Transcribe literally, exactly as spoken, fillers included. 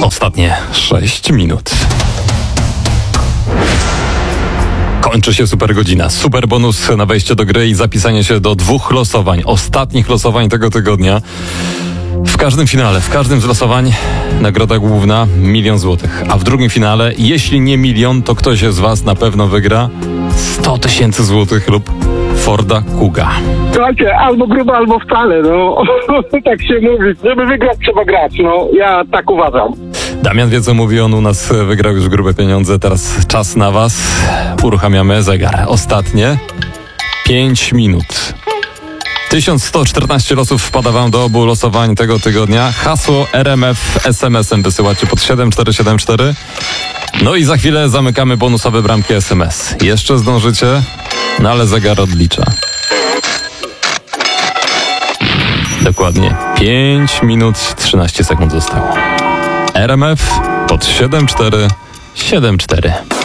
Ostatnie sześć minut. Kończy się super godzina. Super bonus na wejście do gry i zapisanie się do dwóch losowań. Ostatnich losowań tego tygodnia. W każdym finale, w każdym z losowań nagroda główna milion złotych. A w drugim finale, jeśli nie milion, to ktoś z was na pewno wygra sto tysięcy złotych lub Forda Kuga. Słuchajcie, albo grubo, albo wcale, no. Tak się mówi. Żeby wygrać, trzeba grać, no. Ja tak uważam. Damian wie, co mówi, on u nas wygrał już grube pieniądze. Teraz czas na was. Uruchamiamy zegar. Ostatnie pięć minut. tysiąc sto czternaście losów wpada wam do obu losowań tego tygodnia. Hasło R M F S M S-em wysyłacie pod siedem cztery siedem cztery. No i za chwilę zamykamy bonusowe bramki S M S. Jeszcze zdążycie, no ale zegar odlicza. Dokładnie pięć minut trzynaście sekund zostało. R M F pod siedem cztery siedem cztery.